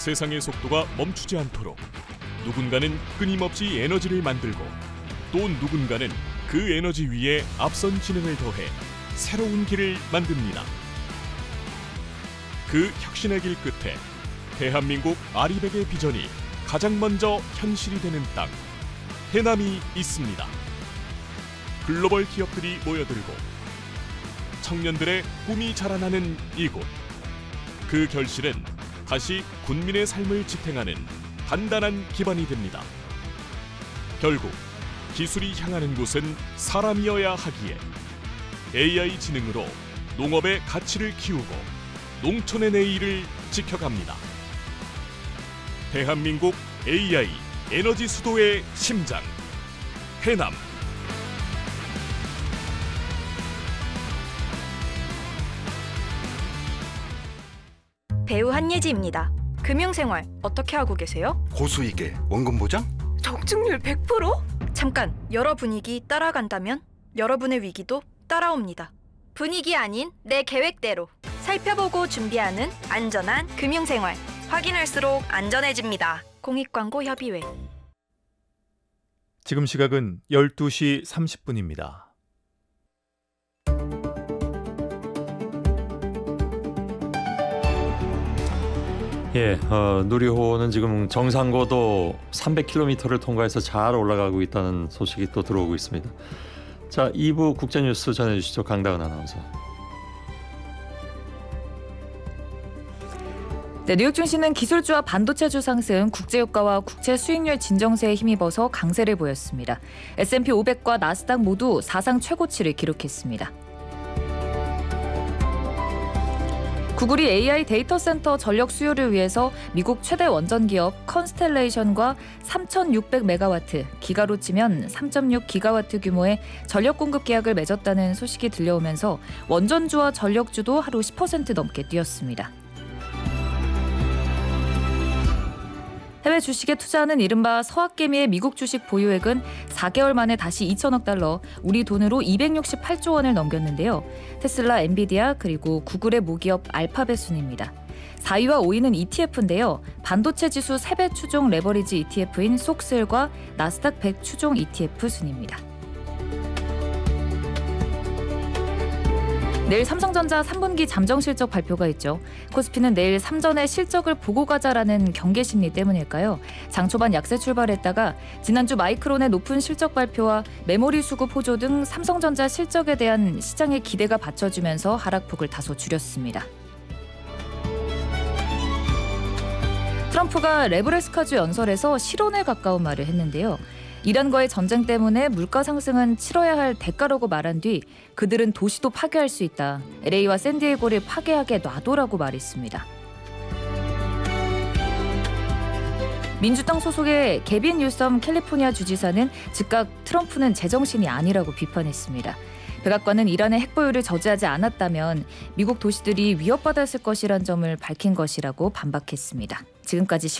세상의 속도가 멈추지 않도록 누군가는 끊임없이 에너지를 만들고 또 누군가는 그 에너지 위에 앞선 지능을 더해 새로운 길을 만듭니다. 그 혁신의 길 끝에 대한민국 아리백의 비전이 가장 먼저 현실이 되는 땅, 해남이 있습니다. 글로벌 기업들이 모여들고 청년들의 꿈이 자라나는 이곳. 그 결실은 다시 군민의 삶을 지탱하는 단단한 기반이 됩니다. 결국 기술이 향하는 곳은 사람이어야 하기에 AI 지능으로 농업의 가치를 키우고 농촌의 내일을 지켜갑니다. 대한민국 AI 에너지 수도의 심장, 해남. 배우 한예지입니다. 금융생활 어떻게 하고 계세요? 고수익에 원금 보장? 적중률 100%? 잠깐, 여러 분위기 따라간다면 여러분의 위기도 따라옵니다. 분위기 아닌 내 계획대로 살펴보고 준비하는 안전한 금융생활. 확인할수록 안전해집니다. 공익광고협의회. 지금 시각은 12시 30분입니다. 누리호는 지금 정상고도 300km를 통과해서 잘 올라가고 있다는 소식이 또 들어오고 있습니다. 자, 2부 국제뉴스 전해주시죠. 강다은 아나운서. 네, 뉴욕 증시는 기술주와 반도체주 상승, 국제유가와 국채 수익률 진정세에 힘입어서 강세를 보였습니다. S&P 500과 나스닥 모두 사상 최고치를 기록했습니다. 구글이 AI 데이터 센터 전력 수요를 위해서 미국 최대 원전 기업 컨스텔레이션과 3,600메가와트, 기가로 치면 3.6기가와트 규모의 전력 공급 계약을 맺었다는 소식이 들려오면서 원전주와 전력주도 하루 10% 넘게 뛰었습니다. 해외 주식에 투자하는 이른바 서학개미의 미국 주식 보유액은 4개월 만에 다시 2천억 달러, 우리 돈으로 268조 원을 넘겼는데요. 테슬라, 엔비디아 그리고 구글의 모기업 알파벳 순입니다. 4위와 5위는 ETF인데요. 반도체 지수 3배 추종 레버리지 ETF인 속슬과 나스닥 100 추종 ETF 순입니다. 내일 삼성전자 3분기 잠정 실적 발표가 있죠. 코스피는 내일 삼전의 실적을 보고 가자라는 경계 심리 때문일까요? 장 초반 약세 출발했다가 지난주 마이크론의 높은 실적 발표와 메모리 수급 호조 등 삼성전자 실적에 대한 시장의 기대가 받쳐주면서 하락폭을 다소 줄였습니다. 트럼프가 네브래스카주 연설에서 실언에 가까운 말을 했는데요. 이란과의 전쟁 때문에 물가 상승은 치러야 할 대가라고 말한 뒤 그들은 도시도 파괴할 수 있다. LA와 샌디에고를 파괴하게 놔둬라고 말했습니다. 민주당 소속의 게빈 뉴섬 캘리포니아 주지사는 즉각 트럼프는 제정신이 아니라고 비판했습니다. 백악관은 이란의 핵보유를 저지하지 않았다면 미국 도시들이 위협받았을 것이란 점을 밝힌 것이라고 반박했습니다. 지금까지